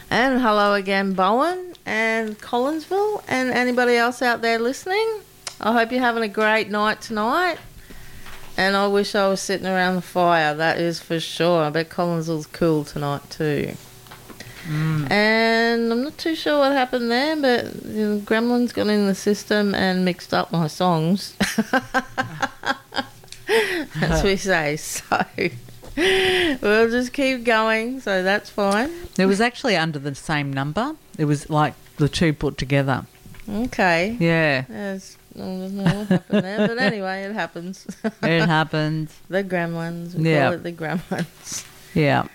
And hello again, Bowen and Collinsville and anybody else out there listening. I hope you're having a great night tonight. And I wish I was sitting around the fire, that is for sure. I bet Collinsville's cool tonight too. And I'm not too sure what happened there, but Gremlins got in the system and mixed up my songs. As we say, so we'll just keep going, so that's fine. It was actually under the same number. It was like the two put together. Okay. Yeah. I don't know what happened there, but anyway, it happens. It happened. The Gremlins. We call it the Gremlins. Yeah.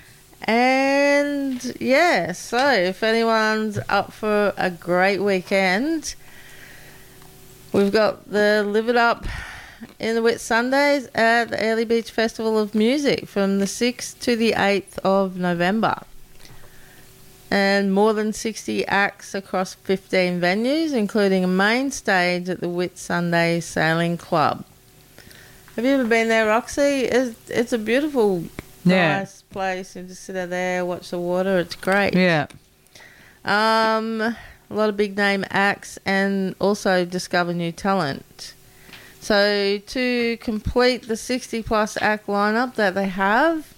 And, yeah, so if anyone's up for a great weekend, we've got the Live It Up in the Whitsundays at the Airlie Beach Festival of Music from the 6th to the 8th of November. And more than 60 acts across 15 venues, including a main stage at the Whitsunday Sailing Club. Have you ever been there, Roxy? It's a beautiful, nice place. You just sit out there, watch the water. It's great. Yeah. A lot of big name acts and also discover new talent. So to complete the 60 plus act lineup that they have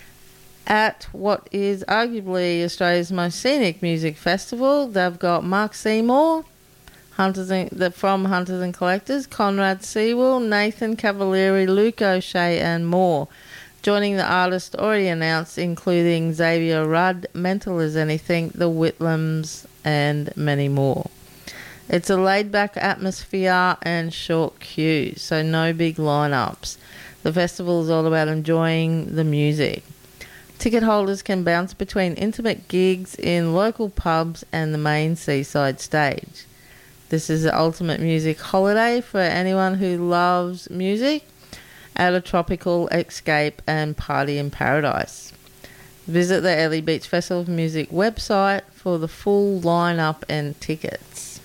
at what is arguably Australia's most scenic music festival, they've got Mark Seymour, from Hunters and Collectors, Conrad Sewell, Nathan Cavalieri, Luke O'Shea and more. Joining the artists already announced, including Xavier Rudd, Mental as Anything, The Whitlams, and many more. It's a laid-back atmosphere and short queues, so no big lineups. The festival is all about enjoying the music. Ticket holders can bounce between intimate gigs in local pubs and the main seaside stage. This is the ultimate music holiday for anyone who loves music at a tropical escape and party in paradise. Visit the Airlie Beach Festival of Music website for the full lineup and tickets.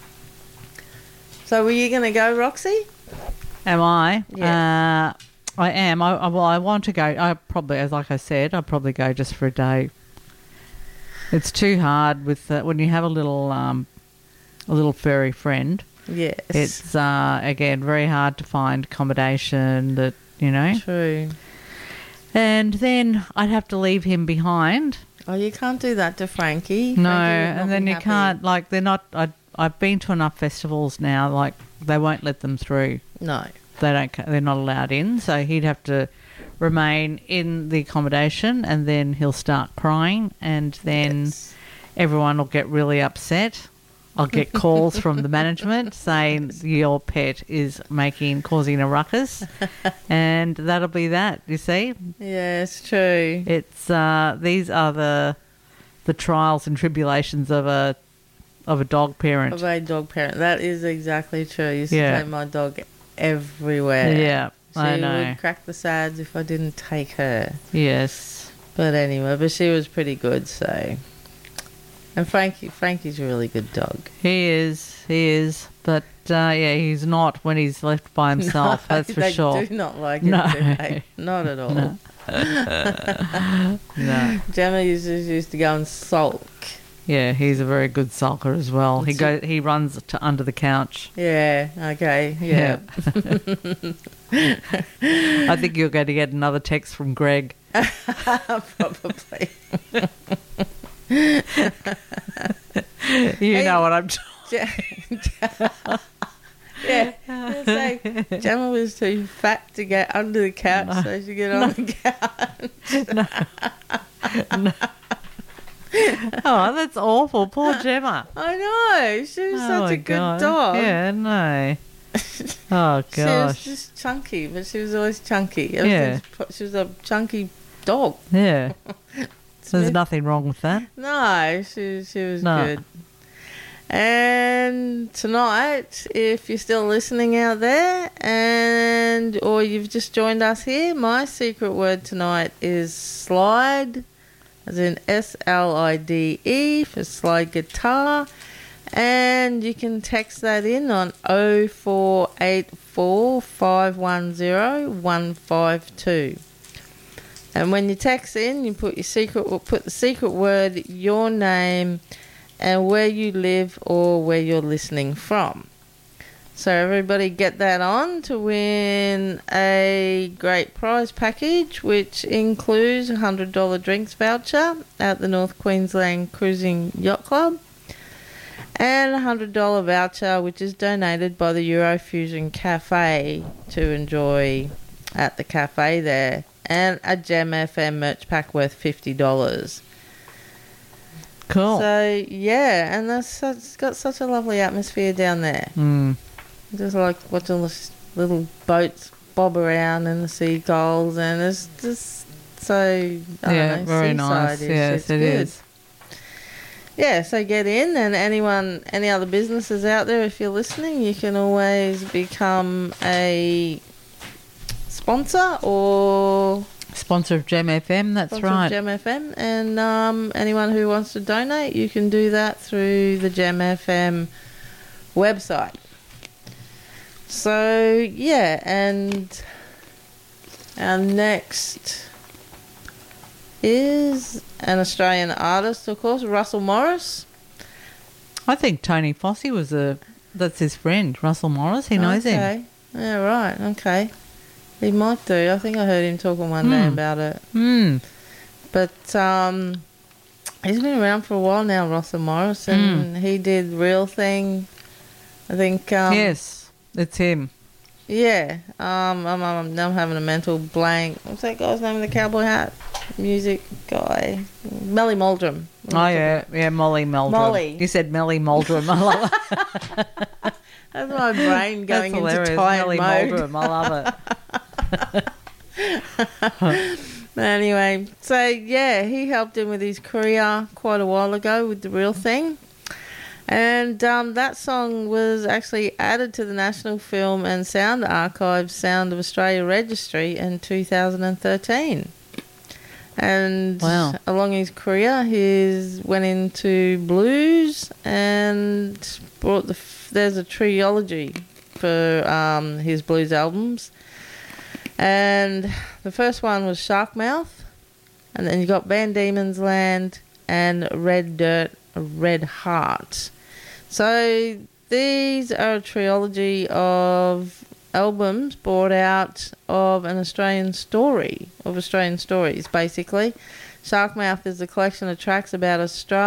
So were you going to go, Roxy? Am I? Yeah. I am. I want to go. I probably, as like I said, I'll probably go just for a day. It's too hard with when you have a little furry friend. Yes. It's, again, very hard to find accommodation that, True. And then I'd have to leave him behind. Oh, you can't do that to Frankie. No, Frankie would not and then be you happy. can't, like, they're not, I've been to enough festivals now, like, they won't let them through. No. They're not allowed in, so he'd have to remain in the accommodation and then he'll start crying and then everyone will get really upset. I'll get calls from the management saying your pet is causing a ruckus, and that'll be that. You see? Yeah, it's true. It's these are the trials and tribulations of a dog parent. Of a dog parent. That is exactly true. I used to Yeah. take my dog everywhere. Yeah, I She know. would crack the sads if I didn't take her. Yes. But anyway, she was pretty good, so. And Frankie's a really good dog. He is. But, he's not when he's left by himself, that's for sure. They do not like it, No. do they? Not at all. No. No. Gemma used to go and sulk. Yeah, he's a very good sulker as well. He runs under the couch. Yeah, okay, yeah. I think you're going to get another text from Greg. Probably. You know what I'm talking Yeah, say Gemma was too fat to get under the couch, so she get on the couch. No. Oh, that's awful. Poor Gemma. I know. She was such a good dog. Yeah, no. Oh, gosh. She was just chunky, but she was always chunky. Yeah. She was a chunky dog. Yeah. There's nothing wrong with that. No, she was good. And tonight, if you're still listening out there or you've just joined us here, my secret word tonight is slide, as in SLIDE for slide guitar. And you can text that in on 0484 510 152. And when you text in, you put the secret word, your name, and where you live or where you're listening from. So everybody get that on to win a great prize package, which includes a $100 drinks voucher at the North Queensland Cruising Yacht Club, and a $100 voucher which is donated by the Eurofusion Cafe to enjoy at the cafe there, and a Gem FM merch pack worth $50. Cool. So yeah, and it's got such a lovely atmosphere down there. Just like watching the little boats bob around and the seagulls, and it's just so very nice. Yes, it is. Yeah, so get in, and any other businesses out there, if you're listening, you can always become a sponsor or sponsor of Gem FM. That's sponsor right. Of Gem FM, and anyone who wants to donate, you can do that through the Gem FM website. So yeah, and our next is an Australian artist, of course, Russell Morris. I think Tony Fossey that's his friend, Russell Morris. He knows him. Yeah, right. Okay. He might do. I think I heard him talking one day about it. But he's been around for a while now, Russell Morris, and he did Real Thing. I think. Yes, it's him. Yeah. I'm having a mental blank. What's that guy's name with the cowboy hat? Music guy. Melly Meldrum. Yeah, Molly Meldrum. Molly. You said Melly Meldrum. I love it. That's my brain going into hilarious. tired Melly mode. Meldrum. I love it. Anyway, so yeah, he helped him with his career quite a while ago with The Real Thing. And that song was actually added to the National Film and Sound Archives Sound of Australia Registry in 2013. And along his career, he went into blues and brought there's a trilogy for his blues albums. And the first one was Shark Mouth, and then you got Van Diemen's Land and Red Dirt, Red Heart. So these are a trilogy of albums brought out of Australian stories, basically. Sharkmouth is a collection of tracks about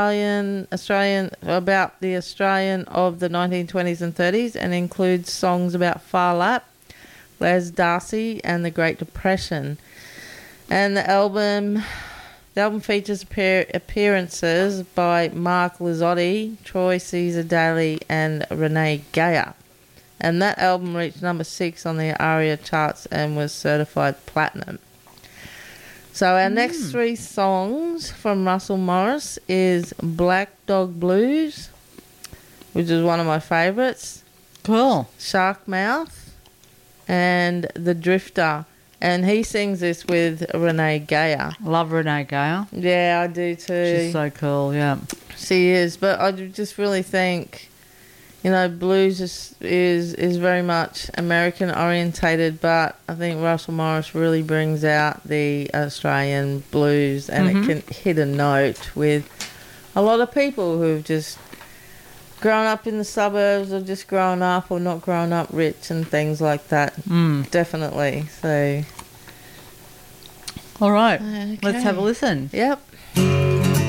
about the Australian of the 1920s and 30s, and includes songs about Phar Lap, Les Darcy, and the Great Depression. And the album features appearances by Mark Lizzotti, Troy Caesar Daly, and Renee Geyer. And that album reached number 6 on the ARIA charts and was certified platinum. So our next 3 songs from Russell Morris is Black Dog Blues, which is one of my favourites. Cool. Sharkmouth, and The Drifter. And he sings this with Renee Geyer. Love Renee Geyer. Yeah, I do too. She's so cool, yeah. She is, but I just really think, blues is very much American orientated, but I think Russell Morris really brings out the Australian blues, and it can hit a note with a lot of people who've just grown up in the suburbs, or just grown up or not grown up rich and things like that. Definitely. So all right, let's have a listen. Yep.